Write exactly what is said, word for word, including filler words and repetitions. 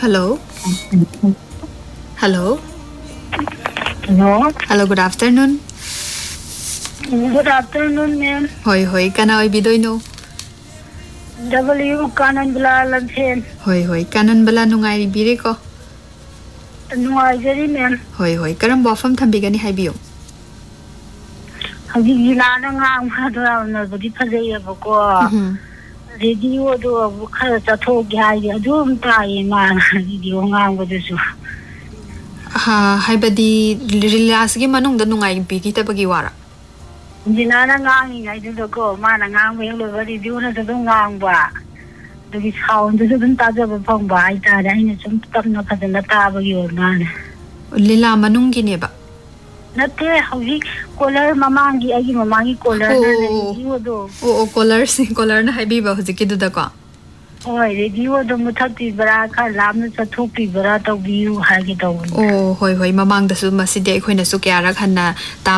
Hello. Hello. Hello. Hello. Good afternoon. Good afternoon, ma'am. Hoi hoi. Kana oi bidoy no. W kanan bala lamsen. Hoi hoi. Kanan bala nungai bire ko. Nungai jari, ma'am. Hoi hoi. Karam bofam thambigani haibiyo. Hagi gilana ngang hadra na budi phajai bako. Radio do khara chathok gai adum tai ma radio ngang bodusu. Ha haibadi relax gi manung da nungai biri tabagi wara. Gilana ngang ngai do ko mana ngang me lo radio na do ngang ba. Dugi sound do dun ta ja ba phang ba ai ta dai ni sum tam na phajana ta ba yo na. Lila manung gi ne ba. Nate hauji collar mamangi agi mamangi collar na radio do. Oh oh collar si collar na haibi ba hujiki du da ko. Oi radio do muthati bara kha lamna chathoki bara tawbiu hagi taw. Oh hoi hoi mamang da su maside akhoi na su kya ra khanna ta